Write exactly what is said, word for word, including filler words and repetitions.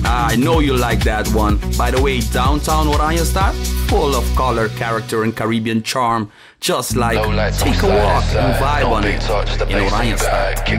I know you like that one. By the way, downtown Oranjestad, full of color, character, and Caribbean charm. Just like No lights, take a I'm walk sliding and inside. vibe No on big it touch, the in bass in Oranjestad. back.